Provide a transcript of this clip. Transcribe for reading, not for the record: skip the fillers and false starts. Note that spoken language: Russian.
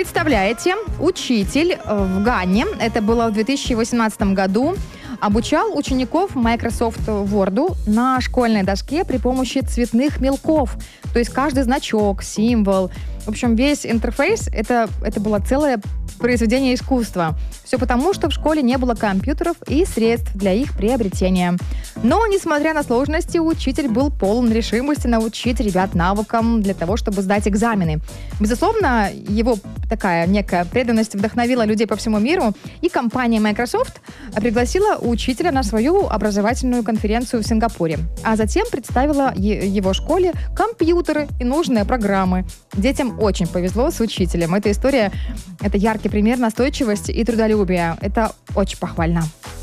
Представляете, учитель в Гане, это было в 2018 году, обучал учеников Microsoft Word на школьной доске при помощи цветных мелков. То есть каждый значок, символ, в общем, весь интерфейс, это было целое произведение искусства. Все потому, что в школе не было компьютеров и средств для их приобретения. Но, несмотря на сложности, учитель был полон решимости научить ребят навыкам для того, чтобы сдать экзамены. Безусловно, его такая некая преданность вдохновила людей по всему миру, и компания Microsoft пригласила учителя на свою образовательную конференцию в Сингапуре, а затем представила его школе компьютеры и нужные программы. Детям очень повезло с учителем. Эта история — это яркий пример настойчивости и трудолюбия. Это очень похвально.